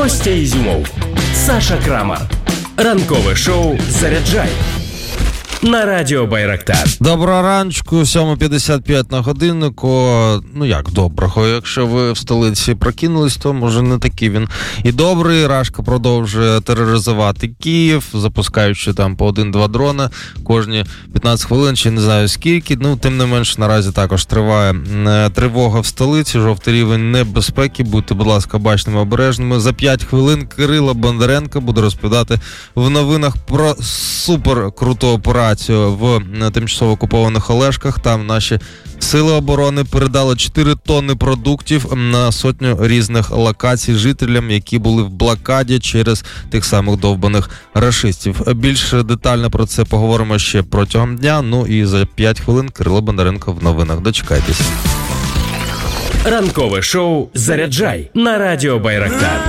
Костя Ізюмов, Саша Крамар. Ранкове шоу «Заряджай» на радіо Байрактар. Доброго раночку, 7:55 на годиннику. Ну як доброго, якщо ви в столиці прокинулись, то може не такий він і добрий. Рашка продовжує тероризувати Київ, запускаючи там по 1-2 дрона кожні 15 хвилин, чи не знаю скільки. Ну, тим не менш, наразі також триває тривога в столиці, жовтий рівень небезпеки. Будьте, будь ласка, бачними, обережними. За 5 хвилин Кирило Бондаренко буде розповідати в новинах про суперкруту операцію в тимчасово окупованих Олешках. Там наші сили оборони передали 4 тонни продуктів на сотню різних локацій жителям, які були в блокаді через тих самих довбаних рашистів. Більш детально про це поговоримо ще протягом дня. Ну і за 5 хвилин Кирило Бондаренко в новинах. Дочекайтесь. Ранкове шоу «Заряджай» на радіо Байрактар.